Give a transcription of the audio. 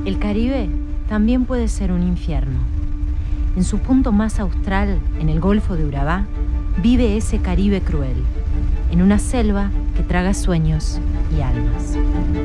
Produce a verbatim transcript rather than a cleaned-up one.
El Caribe también puede ser un infierno. En su punto más austral, en el Golfo de Urabá, vive ese Caribe cruel, en una selva que traga sueños y almas.